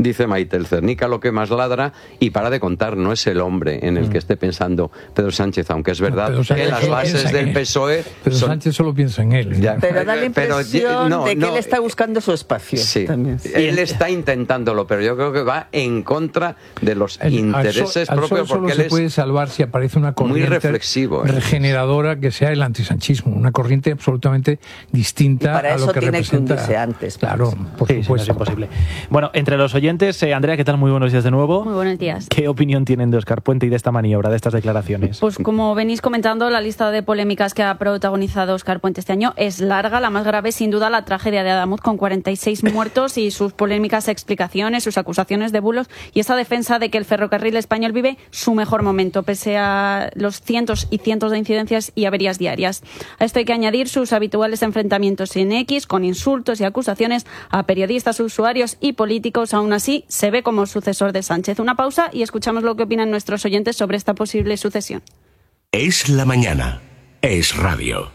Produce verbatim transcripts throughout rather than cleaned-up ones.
dice Maite, el Cernica lo que más ladra, y para de contar, no es el hombre en el que esté pensando Pedro Sánchez, aunque es verdad no, que las bases del P S O E... Pedro son... Sánchez solo piensa en él. Ya, pero da la impresión pero, no, de que no, él está buscando su espacio. Sí, también. él está intentándolo, pero yo creo que va en contra de los el, intereses al sol, propios, al sol porque solo él se puede salvar si aparece una corriente muy reflexivo, ¿eh? regeneradora que sea el antisanchismo, una corriente absolutamente distinta y para a lo eso que tiene representa. Que hundirse antes. Claro, por sí, supuesto. Sí, no es imposible. Bueno, entre los oyentes, eh, Andrea, ¿qué tal? Muy buenos días de nuevo. Muy buenos días. ¿Qué opinión tienen de Óscar Puente y de esta maniobra, de estas declaraciones? Pues como venís comentando, la lista de polémicas que ha protagonizado Óscar Puente este año es larga. La más grave, sin duda, la tragedia de Adamuz, con cuarenta y seis muertos y sus polémicas explicaciones, sus acusaciones de bulos y esa defensa de que el ferrocarril español vive su mejor momento, pese a los cientos y cientos de incidencias y averías diarias. A esto hay que añadir sus habituales enfrentamientos en X, con insultos y acusaciones a periodistas, usuarios y políticos. Aún así, se ve como sucesor de Sánchez. Una pausa y escuchamos lo que opinan nuestros oyentes sobre esta posible sucesión. Es la mañana. Es radio.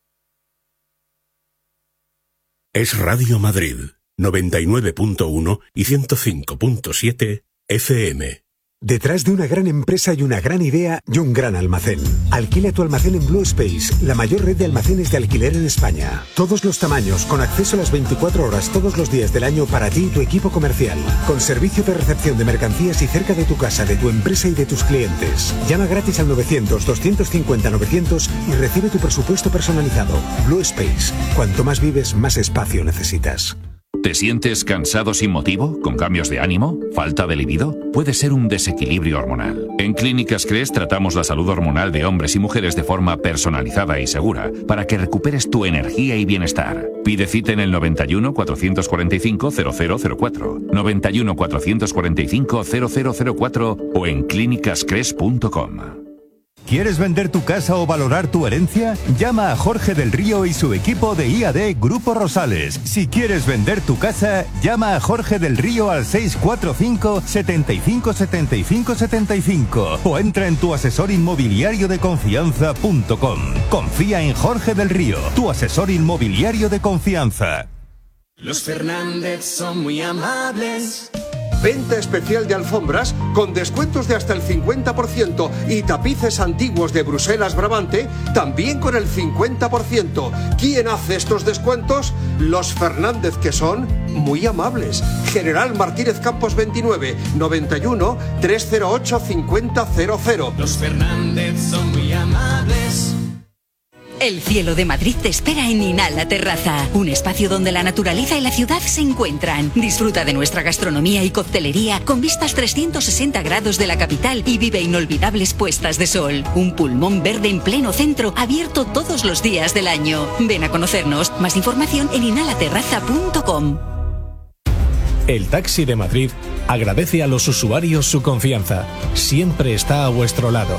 Es Radio Madrid, noventa y nueve punto uno y ciento cinco punto siete F M. Detrás de una gran empresa y una gran idea y un gran almacén. Alquila tu almacén en Blue Space, la mayor red de almacenes de alquiler en España. Todos los tamaños, con acceso a las veinticuatro horas todos los días del año para ti y tu equipo comercial. Con servicio de recepción de mercancías y cerca de tu casa, de tu empresa y de tus clientes. Llama gratis al novecientos, doscientos cincuenta, novecientos y recibe tu presupuesto personalizado. Blue Space. Cuanto más vives, más espacio necesitas. ¿Te sientes cansado sin motivo? ¿Con cambios de ánimo? ¿Falta de libido? Puede ser un desequilibrio hormonal. En Clínicas Cres tratamos la salud hormonal de hombres y mujeres de forma personalizada y segura para que recuperes tu energía y bienestar. Pide cita en el noventa y uno, cuatrocientos cuarenta y cinco, cero cero cero cuatro, noventa y uno, cuatrocientos cuarenta y cinco, cero cero cero cuatro o en clínicas cres punto com. ¿Quieres vender tu casa o valorar tu herencia? Llama a Jorge del Río y su equipo de I A D Grupo Rosales. Si quieres vender tu casa, llama a Jorge del Río al seis cuatro cinco, setenta y cinco, setenta y cinco, setenta y cinco o entra en tu asesor inmobiliario de confianza punto com. Confía en Jorge del Río, tu asesor inmobiliario de confianza. Los Fernández son muy amables. Venta especial de alfombras con descuentos de hasta el cincuenta por ciento y tapices antiguos de Bruselas Brabante también con el cincuenta por ciento. ¿Quién hace estos descuentos? Los Fernández, que son muy amables. General Martínez Campos veintinueve, noventa y uno, trescientos ocho, cincuenta cero cero. Los Fernández son muy amables. El cielo de Madrid te espera en Inhala Terraza, un espacio donde la naturaleza y la ciudad se encuentran. Disfruta de nuestra gastronomía y coctelería con vistas trescientos sesenta grados de la capital y vive inolvidables puestas de sol. Un pulmón verde en pleno centro, abierto todos los días del año. Ven a conocernos. Más información en inhala terraza punto com. El Taxi de Madrid agradece a los usuarios su confianza. Siempre está a vuestro lado.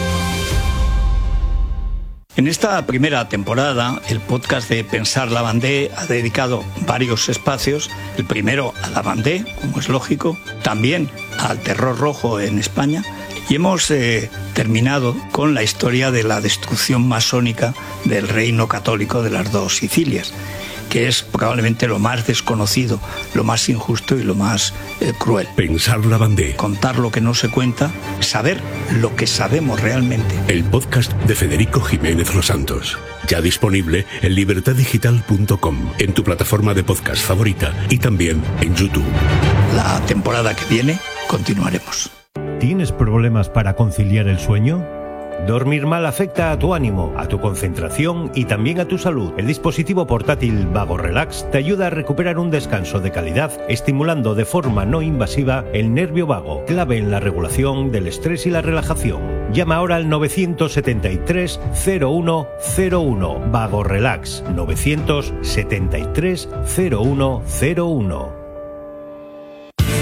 En esta primera temporada, el podcast de Pensar Lavandé ha dedicado varios espacios. El primero a Lavandé, como es lógico, también al terror rojo en España. Y hemos eh, terminado con la historia de la destrucción masónica del reino católico de las dos Sicilias, que es probablemente lo más desconocido, lo más injusto y lo más eh, cruel. Pensar Lavandé. Contar lo que no se cuenta, saber lo que sabemos realmente. El podcast de Federico Jiménez Los Santos. Ya disponible en libertad digital punto com, en tu plataforma de podcast favorita y también en YouTube. La temporada que viene continuaremos. ¿Tienes problemas para conciliar el sueño? Dormir mal afecta a tu ánimo, a tu concentración y también a tu salud. El dispositivo portátil Vago Relax te ayuda a recuperar un descanso de calidad, estimulando de forma no invasiva el nervio vago, clave en la regulación del estrés y la relajación. Llama ahora al novecientos setenta y tres, cero uno cero uno. Vago Relax, novecientos setenta y tres, cero uno cero uno.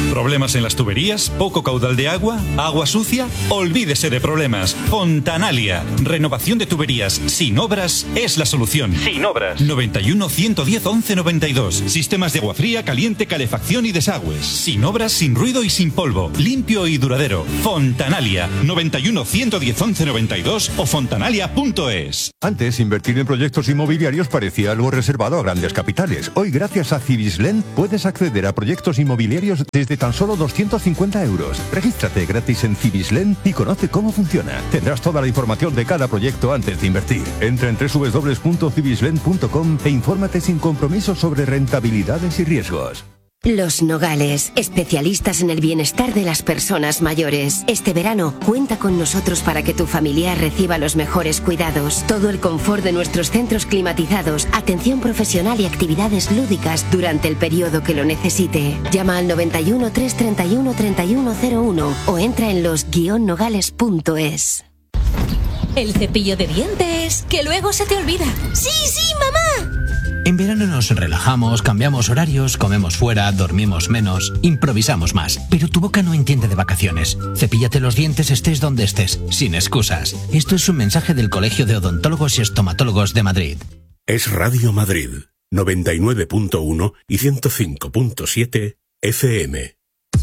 ¿Problemas en las tuberías? ¿Poco caudal de agua? ¿Agua sucia? Olvídese de problemas. Fontanalia. Renovación de tuberías sin obras es la solución. Sin obras. noventa y uno, ciento diez, once noventa y dos. Sistemas de agua fría, caliente, calefacción y desagües. Sin obras, sin ruido y sin polvo. Limpio y duradero. Fontanalia. noventa y uno, ciento diez, once noventa y dos o fontanalia punto es. Antes, invertir en proyectos inmobiliarios parecía algo reservado a grandes capitales. Hoy, gracias a Cibislen, puedes acceder a proyectos inmobiliarios desde tan solo doscientos cincuenta euros. Regístrate gratis en Cibislen y conoce cómo funciona. Tendrás toda la información de cada proyecto antes de invertir. Entra en doble u doble u doble u punto cibislen punto com e infórmate sin compromiso sobre rentabilidades y riesgos. Los Nogales, especialistas en el bienestar de las personas mayores. Este verano, cuenta con nosotros para que tu familiar reciba los mejores cuidados. Todo el confort de nuestros centros climatizados, atención profesional y actividades lúdicas durante el periodo que lo necesite. Llama al noventa y uno, trescientos treinta y uno, treinta y uno cero uno o entra en los guion nogales punto es. El cepillo de dientes, que luego se te olvida. ¡Sí, sí, mamá! En verano nos relajamos, cambiamos horarios, comemos fuera, dormimos menos, improvisamos más. Pero tu boca no entiende de vacaciones. Cepíllate los dientes estés donde estés, sin excusas. Esto es un mensaje del Colegio de Odontólogos y Estomatólogos de Madrid. Es Radio Madrid, noventa y nueve punto uno y ciento cinco punto siete F M.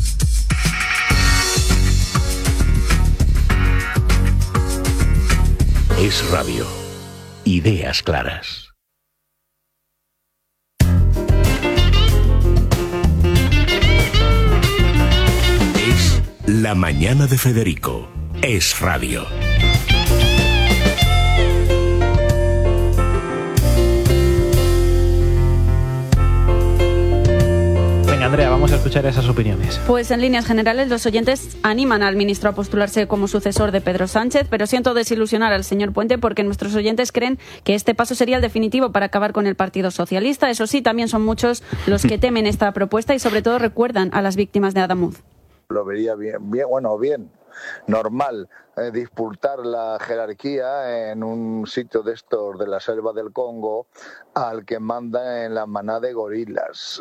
Es Radio. Ideas claras. Es La Mañana de Federico. Es Radio. Andrea, vamos a escuchar esas opiniones. Pues en líneas generales los oyentes animan al ministro a postularse como sucesor de Pedro Sánchez, pero siento desilusionar al señor Puente porque nuestros oyentes creen que este paso sería el definitivo para acabar con el Partido Socialista. Eso sí, también son muchos los que temen esta propuesta y sobre todo recuerdan a las víctimas de Adamuz. Lo vería bien, bien bueno, bien, normal, eh, disputar la jerarquía en un sitio de estos de la selva del Congo al que manda en la manada de gorilas.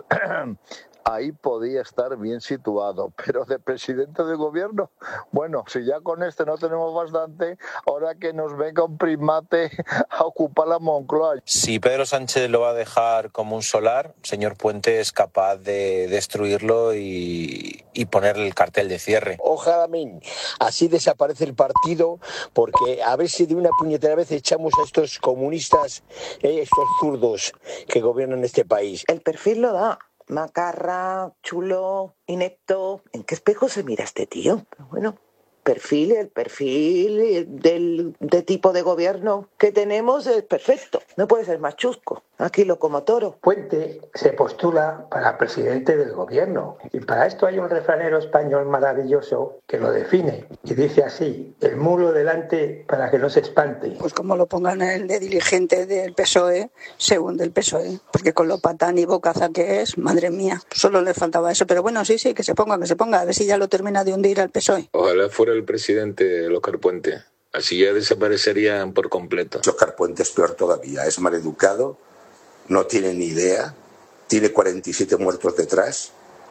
Ahí podía estar bien situado, pero de presidente del gobierno, bueno, si ya con este no tenemos bastante, ahora que nos venga un primate a ocupar la Moncloa. Si Pedro Sánchez lo va a dejar como un solar, señor Puente es capaz de destruirlo y, y ponerle el cartel de cierre. Ojalá, así desaparece el partido, porque a ver si de una puñetera vez echamos a estos comunistas, eh, estos zurdos que gobiernan este país. El perfil lo da. Macarra, chulo, inepto. ¿En qué espejo se mira este tío? Bueno, perfil, el perfil del de tipo de gobierno que tenemos es perfecto. No puede ser más chusco. Aquí lo como toro. Puente se postula para presidente del gobierno. Y para esto hay un refranero español maravilloso que lo define. Y dice así: el mulo delante para que no se espante. Pues como lo pongan en el de dirigente del P S O E, según del P S O E. Porque con lo patán y bocaza que es, madre mía, solo le faltaba eso. Pero bueno, sí, sí, que se ponga, que se ponga. A ver si ya lo termina de hundir al P S O E. Ojalá fuera el presidente Óscar Puente. Así ya desaparecerían por completo. Óscar Puente es peor todavía. Es maleducado. No tiene ni idea, tiene cuarenta y siete muertos detrás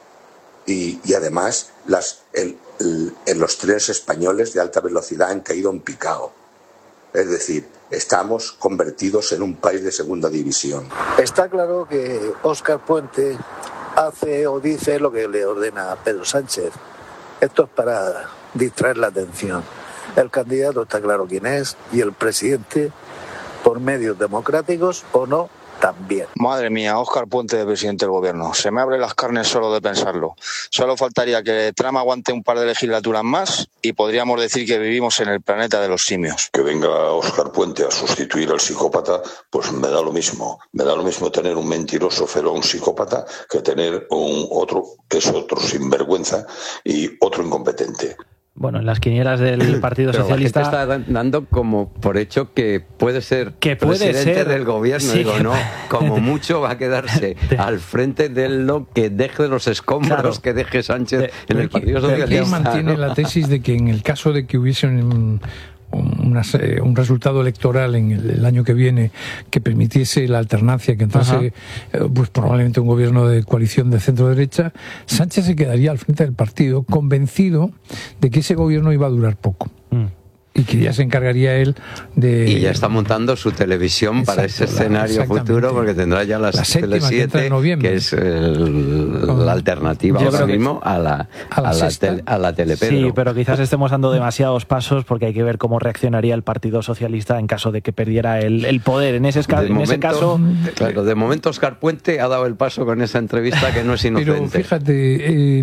y, y además las, el, el, en los trenes españoles de alta velocidad han caído en picado. Es decir, estamos convertidos en un país de segunda división. Está claro que Óscar Puente hace o dice lo que le ordena a Pedro Sánchez. Esto es para distraer la atención. El candidato está claro quién es y el presidente, por medios democráticos o no, también. Madre mía, Óscar Puente de presidente del gobierno. Se me abren las carnes solo de pensarlo. Solo faltaría que Trump aguante un par de legislaturas más y podríamos decir que vivimos en el planeta de los simios. Que venga Óscar Puente a sustituir al psicópata, pues me da lo mismo. Me da lo mismo tener un mentiroso feroz, un psicópata, que tener un otro que es otro sinvergüenza y otro incompetente. Bueno, en las quinielas del Partido Pero Socialista... La gente está dando como por hecho que puede ser que puede presidente ser. del gobierno. Sí, Digo, que... no, como mucho va a quedarse al frente de lo que deje de los escombros claro. que deje Sánchez de, en el Partido Socialista. Aquí mantiene ¿no? la tesis de que en el caso de que hubiese un, una, un resultado electoral en el, el año que viene que permitiese la alternancia, que entrase eh, pues probablemente un gobierno de coalición de centro-derecha, Sánchez se quedaría al frente del partido, convencido de que ese gobierno iba a durar poco. Mm. Y que ya se encargaría él de... Y ya está montando su televisión. Exacto, para ese escenario futuro, porque tendrá ya las Tele siete, que, que es el, la alternativa Yo ahora mismo a la, a la, a la, tel, a la Telepedro. Sí, pero quizás estemos dando demasiados pasos, porque hay que ver cómo reaccionaría el Partido Socialista en caso de que perdiera el, el poder. En ese, en momento, ese caso... Claro, de momento Óscar Puente ha dado el paso con esa entrevista, que no es inocente. Pero fíjate, eh,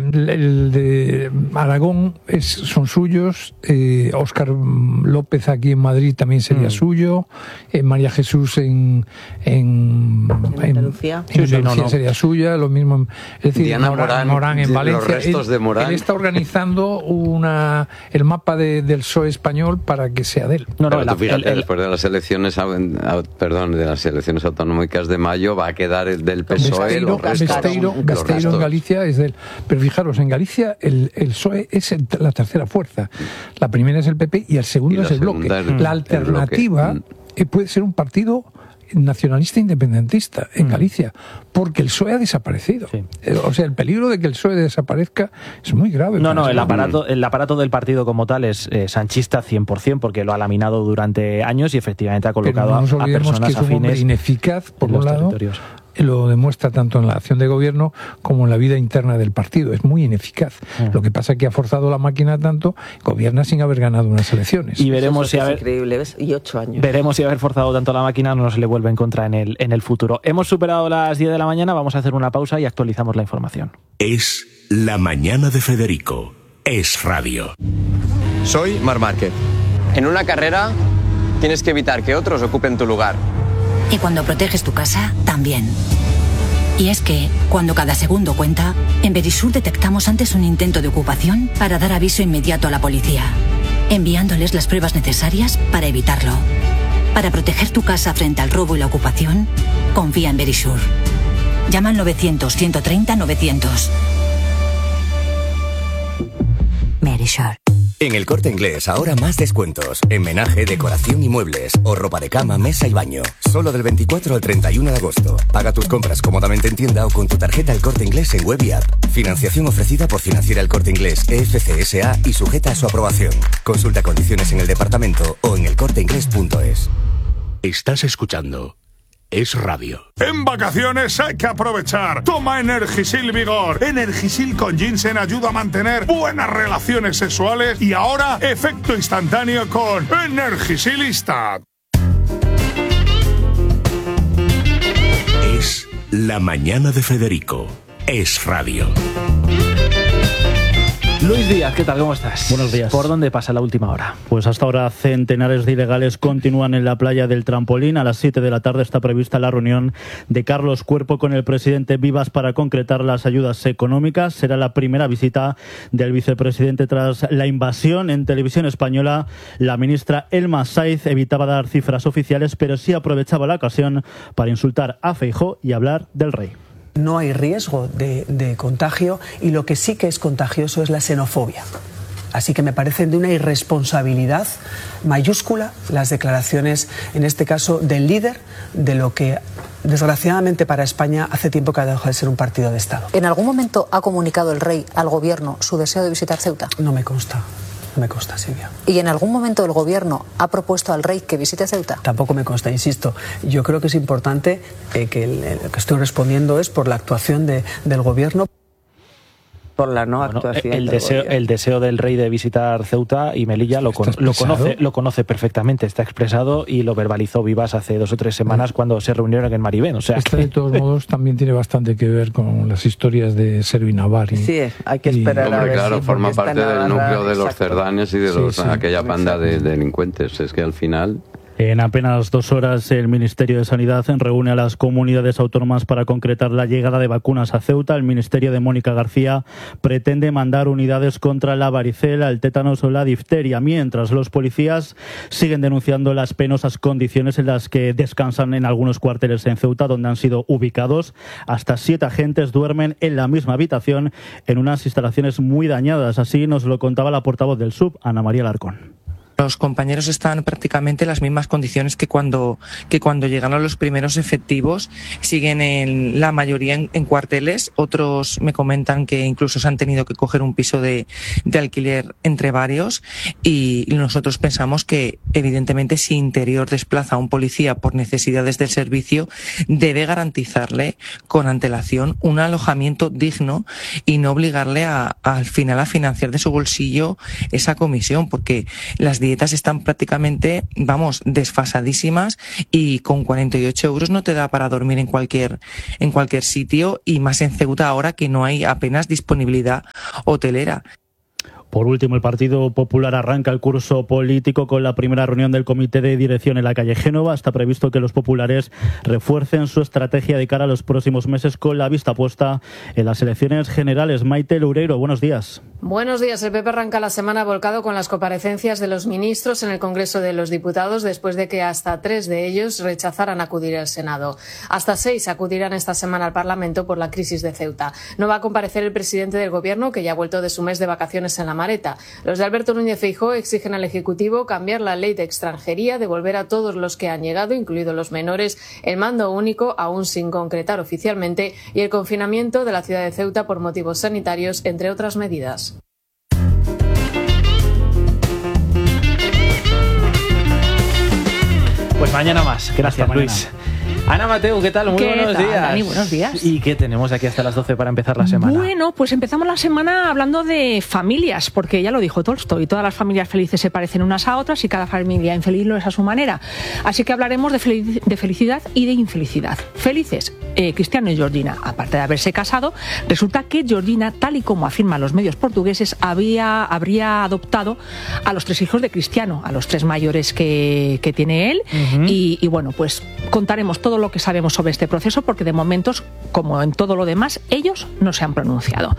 el de Aragón es, son suyos, eh, Óscar López aquí en Madrid también sería mm. suyo, eh, María Jesús en en, en Andalucía, en, en sí, Andalucía sí, no, no. sería suya, lo mismo, es decir, Diana Morán, Morán, Morán en Valencia. Los restos él, de Morán. Él está organizando una el mapa de, del P S O E español para que sea de él. No, no, Pero tú fíjate, el, el, después de las elecciones, perdón, de las elecciones autonómicas de mayo, va a quedar el del P S O E. Gasteiro, los restos, Gasteiro, los Gasteiro restos. en Galicia es de él. Pero fijaros, en Galicia el, el P S O E es el, la tercera fuerza. La primera es el P P y el segundo es el bloque. Es la alternativa bloque. puede ser un partido nacionalista independentista en mm. Galicia, porque el P S O E ha desaparecido. Sí. O sea, el peligro de que el P S O E desaparezca es muy grave. No, no, el aparato, el aparato del partido como tal es eh, sanchista cien por ciento, porque lo ha laminado durante años y efectivamente ha colocado Pero no nos a, a personas que es un hombre afines ineficaz, por un lado. Lo demuestra tanto en la acción de gobierno como en la vida interna del partido. Es muy ineficaz. Uh-huh. Lo que pasa es que ha forzado la máquina tanto, gobierna sin haber ganado unas elecciones. Y veremos si es haber, increíble, ¿ves? Y ocho años. Veremos si haber forzado tanto la máquina no se le vuelve en contra en el, en el futuro. Hemos superado las diez de la mañana, vamos a hacer una pausa y actualizamos la información. Es La Mañana de Federico. Es radio. Soy Marc Márquez. En una carrera tienes que evitar que otros ocupen tu lugar. Y cuando proteges tu casa, también. Y es que, cuando cada segundo cuenta, en Verisur detectamos antes un intento de ocupación para dar aviso inmediato a la policía, enviándoles las pruebas necesarias para evitarlo. Para proteger tu casa frente al robo y la ocupación, confía en Verisur. Llama al novecientos, ciento treinta, novecientos. Verisur. En El Corte Inglés ahora más descuentos. En menaje, decoración y muebles. O ropa de cama, mesa y baño. Solo del veinticuatro al treinta y uno de agosto. Paga tus compras cómodamente en tienda o con tu tarjeta El Corte Inglés en web y app. Financiación ofrecida por Financiera El Corte Inglés E F C S A y sujeta a su aprobación. Consulta condiciones en el departamento o en elcorteinglés punto es. Estás escuchando Es radio. En vacaciones hay que aprovechar. Toma Energisil Vigor. Energisil con ginseng ayuda a mantener buenas relaciones sexuales y ahora efecto instantáneo con Energisilista. Es La Mañana de Federico. Es radio. Luis Díaz, ¿qué tal? ¿Cómo estás? Buenos días. ¿Por dónde pasa la última hora? Pues hasta ahora centenares de ilegales continúan en la playa del Trampolín. A las siete de la tarde está prevista la reunión de Carlos Cuerpo con el presidente Vivas para concretar las ayudas económicas. Será la primera visita del vicepresidente tras la invasión. En Televisión Española, la ministra Elma Saiz evitaba dar cifras oficiales, pero sí aprovechaba la ocasión para insultar a Feijóo y hablar del rey. No hay riesgo de, de contagio y lo que sí que es contagioso es la xenofobia. Así que me parecen de una irresponsabilidad mayúscula las declaraciones, en este caso, del líder de lo que, desgraciadamente para España, hace tiempo que ha dejado de ser un partido de Estado. ¿En algún momento ha comunicado el rey al gobierno su deseo de visitar Ceuta? No me consta. Me consta, Silvia. ¿Y en algún momento el gobierno ha propuesto al rey que visite Ceuta? Tampoco me consta, insisto. Yo creo que es importante eh, que el, lo que estoy respondiendo es por la actuación de, del gobierno. Por la no bueno, actuación el del deseo gobierno. El deseo del rey de visitar Ceuta y Melilla lo, con, lo, conoce, lo conoce perfectamente, está expresado y lo verbalizó Vivas hace dos o tres semanas sí. cuando se reunieron en Maribén. O sea, Esto de todos modos también tiene bastante que ver con las historias de Servi Navar. Sí, hay que esperar y, a hombre, ver claro, si forma parte del núcleo de los exacto. Cerdanes y de los, sí, sí, aquella banda de, de delincuentes. Es que al final... En apenas dos horas, el Ministerio de Sanidad reúne a las comunidades autónomas para concretar la llegada de vacunas a Ceuta. El Ministerio de Mónica García pretende mandar unidades contra la varicela, el tétanos o la difteria, mientras los policías siguen denunciando las penosas condiciones en las que descansan en algunos cuarteles en Ceuta, donde han sido ubicados. Hasta siete agentes duermen en la misma habitación en unas instalaciones muy dañadas. Así nos lo contaba la portavoz del S U B, Ana María Larcón. Los compañeros están prácticamente en las mismas condiciones que cuando, que cuando llegaron los primeros efectivos. Siguen en la mayoría en, en cuarteles. Otros me comentan que incluso se han tenido que coger un piso de, de alquiler entre varios. Y, y nosotros pensamos que, evidentemente, si Interior desplaza a un policía por necesidades del servicio, debe garantizarle con antelación un alojamiento digno y no obligarle a, a, al final a financiar de su bolsillo esa comisión, porque las dietas están prácticamente, vamos, desfasadísimas, y con cuarenta y ocho euros no te da para dormir en cualquier, en cualquier sitio, y más en Ceuta ahora que no hay apenas disponibilidad hotelera. Por último, el Partido Popular arranca el curso político con la primera reunión del Comité de Dirección en la calle Génova. Está previsto que los populares refuercen su estrategia de cara a los próximos meses con la vista puesta en las elecciones generales. Maite Loureiro, buenos días. Buenos días. El P P arranca la semana volcado con las comparecencias de los ministros en el Congreso de los Diputados, después de que hasta tres de ellos rechazaran acudir al Senado. Hasta seis acudirán esta semana al Parlamento por la crisis de Ceuta. No va a comparecer el presidente del Gobierno, que ya ha vuelto de su mes de vacaciones en la Mareta. Los de Alberto Núñez Feijóo exigen al Ejecutivo cambiar la ley de extranjería, devolver a todos los que han llegado, incluidos los menores, el mando único, aún sin concretar oficialmente, y el confinamiento de la ciudad de Ceuta por motivos sanitarios, entre otras medidas. Pues mañana más. Gracias, Luis. Ana Mateu, ¿qué tal? Muy ¿Qué buenos tal, días. Dani? Buenos días. ¿Y qué tenemos aquí hasta las doce para empezar la semana? Bueno, pues empezamos la semana hablando de familias, porque ya lo dijo Tolstoy, todas las familias felices se parecen unas a otras y cada familia infeliz lo es a su manera. Así que hablaremos de, fel- de felicidad y de infelicidad. Felices, eh, Cristiano y Georgina, aparte de haberse casado, resulta que Georgina, tal y como afirman los medios portugueses, había, habría adoptado a los tres hijos de Cristiano, a los tres mayores que, que tiene él. Uh-huh. y, y bueno, pues contaremos todo lo que sabemos sobre este proceso, porque de momentos, como en todo lo demás, ellos no se han pronunciado.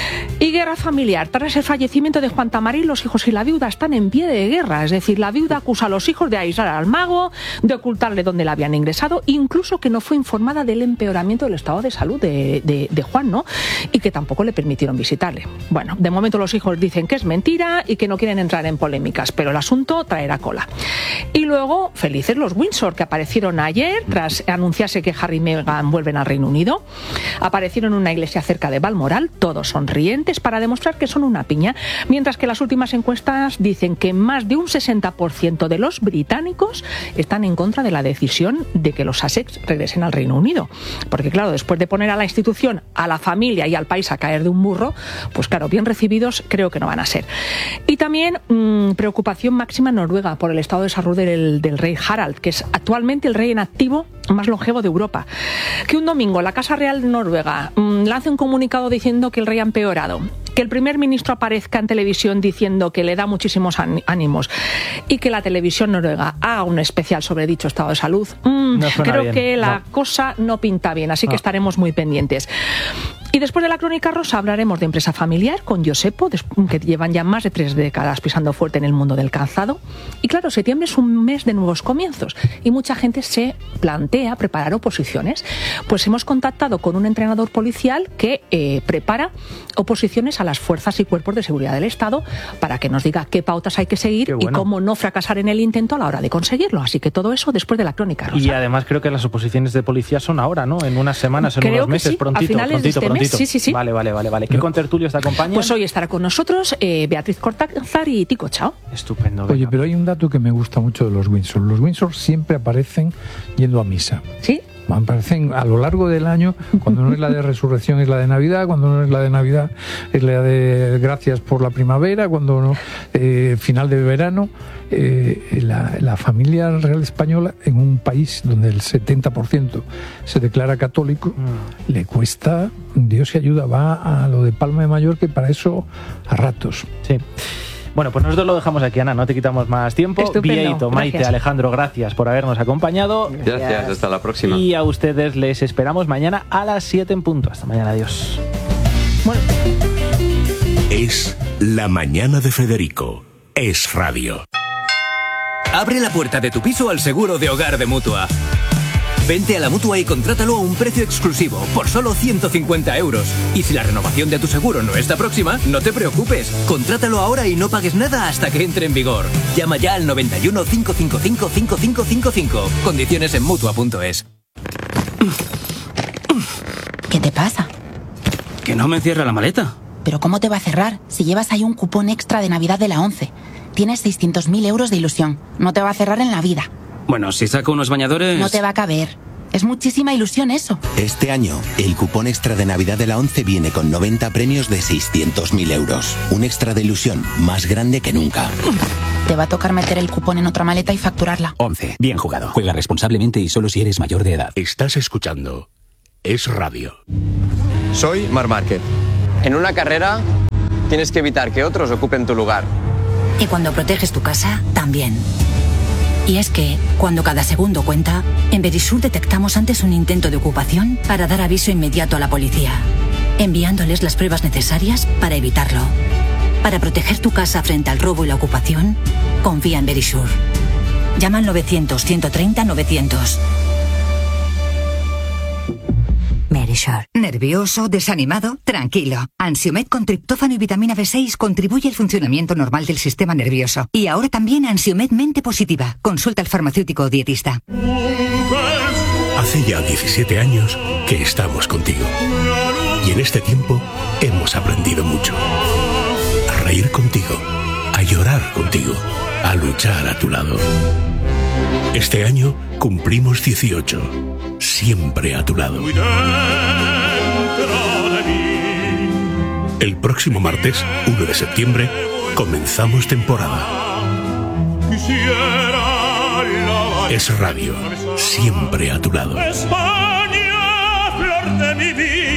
Y guerra familiar. Tras el fallecimiento de Juan Tamarín, los hijos y la viuda están en pie de guerra. Es decir, la viuda acusa a los hijos de aislar al mago, de ocultarle dónde la habían ingresado, incluso que no fue informada del empeoramiento del estado de salud de, de, de Juan, ¿no? Y que tampoco le permitieron visitarle. Bueno, de momento los hijos dicen que es mentira y que no quieren entrar en polémicas, pero el asunto traerá cola. Y luego, felices los Windsor, que aparecieron ayer tras anunciarse que Harry y Meghan vuelven al Reino Unido. Aparecieron en una iglesia cerca de Balmoral, todos sonrientes, para demostrar que son una piña, mientras que las últimas encuestas dicen que más de un sesenta por ciento de los británicos están en contra de la decisión de que los Sussex regresen al Reino Unido. Porque claro, después de poner a la institución, a la familia y al país a caer de un burro, pues claro, bien recibidos creo que no van a ser. Y también mmm, preocupación máxima en Noruega por el estado de salud del, del rey Harald, que es actualmente el rey en activo más longevo de Europa. Que un domingo la Casa Real de Noruega mmm, lanza un comunicado diciendo que el rey ha empeorado, que el primer ministro aparezca en televisión diciendo que le da muchísimos ánimos y que la televisión noruega haga un especial sobre dicho estado de salud, mmm, no creo bien. que la no. cosa no pinta bien, así no. que estaremos muy pendientes. Y después de la crónica rosa hablaremos de empresa familiar con Josepo, que llevan ya más de tres décadas pisando fuerte en el mundo del calzado. Y claro, septiembre es un mes de nuevos comienzos y mucha gente se plantea preparar oposiciones. Pues hemos contactado con un entrenador policial que eh, prepara oposiciones a las fuerzas y cuerpos de seguridad del Estado para que nos diga qué pautas hay que seguir bueno. y cómo no fracasar en el intento a la hora de conseguirlo. Así que todo eso después de la crónica rosa. Y además creo que las oposiciones de policía son ahora, ¿no? En unas semanas, en creo unos meses, sí, prontito, a finales prontito, de este prontito. Mes, sí, sí, sí. Vale, vale, vale, vale. ¿Qué no. contertulios te acompañan? Pues hoy estará con nosotros eh, Beatriz Cortázar y Tico Chao. Estupendo. Venga. Oye, pero hay un dato que me gusta mucho de los Windsor. Los Windsor siempre aparecen yendo a misa. ¿Sí? Aparecen a lo largo del año, cuando no es la de Resurrección es la de Navidad, cuando no es la de Navidad es la de Gracias por la primavera, cuando no, eh, final de verano. Eh, la, la familia real española, en un país donde el setenta por ciento se declara católico, mm. le cuesta, Dios y ayuda, va a lo de Palma de Mallorca, que para eso a ratos. Sí. Bueno, pues nosotros lo dejamos aquí, Ana, no te quitamos más tiempo. Vieito, Maite, Alejandro, gracias por habernos acompañado. Gracias. gracias, hasta la próxima. Y a ustedes les esperamos mañana a las siete en punto. Hasta mañana, adiós. Bueno. Es La Mañana de Federico. Es radio. Abre la puerta de tu piso al seguro de hogar de Mutua. Vente a la Mutua y contrátalo a un precio exclusivo, por solo ciento cincuenta euros. Y si la renovación de tu seguro no está próxima, no te preocupes. Contrátalo ahora y no pagues nada hasta que entre en vigor. Llama ya al noventa y uno, cinco cinco cinco, cinco cinco cinco cinco. Condiciones en mutua punto es. ¿Qué te pasa? Que no me cierra la maleta. ¿Pero cómo te va a cerrar si llevas ahí un cupón extra de Navidad de la ONCE? Tienes seiscientos mil euros de ilusión. No te va a cerrar en la vida. Bueno, si saco unos bañadores... No te va a caber. Es muchísima ilusión eso. Este año, el cupón extra de Navidad de la ONCE viene con noventa premios de seiscientos mil euros. Un extra de ilusión más grande que nunca. Te va a tocar meter el cupón en otra maleta y facturarla. ONCE. Bien jugado. Juega responsablemente y solo si eres mayor de edad. Estás escuchando Es Radio. Soy Marc Márquez. En una carrera tienes que evitar que otros ocupen tu lugar. Y cuando proteges tu casa, también. Y es que, cuando cada segundo cuenta, en Verisur detectamos antes un intento de ocupación para dar aviso inmediato a la policía, enviándoles las pruebas necesarias para evitarlo. Para proteger tu casa frente al robo y la ocupación, confía en Verisur. Llama al novecientos, ciento treinta, novecientos. Verisur. ¿Nervioso? ¿Desanimado? Tranquilo. Ansiomed con triptófano y vitamina B seis contribuye al funcionamiento normal del sistema nervioso. Y ahora también Ansiomed Mente Positiva. Consulta al farmacéutico o dietista. Hace ya diecisiete años que estamos contigo. Y en este tiempo hemos aprendido mucho. A reír contigo, a llorar contigo, a luchar a tu lado. Este año cumplimos dieciocho. Siempre a tu lado. El próximo martes, uno de septiembre, comenzamos temporada. Es Radio, siempre a tu lado. España, flor de mi vida.